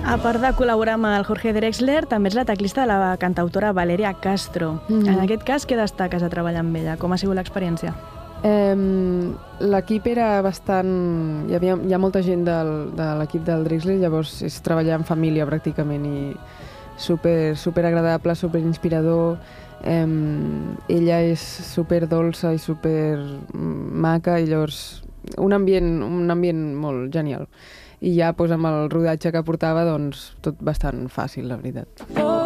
A part de col·laborar amb el Jorge Drexler, també ets la teclista de la cantautora Valeria Castro. En aquest cas, què destaques a treballar amb ella? Com ha sigut l'experiència? L'equip era bastant... Hi ha molta gent de l'equip del Drexler, llavors és treballar en família pràcticament i super agradable, super inspirador. Ella és super dolça i super maca i llavors un ambient molt genial. I ja amb el rodatge que portava, doncs tot bastant fàcil, la veritat.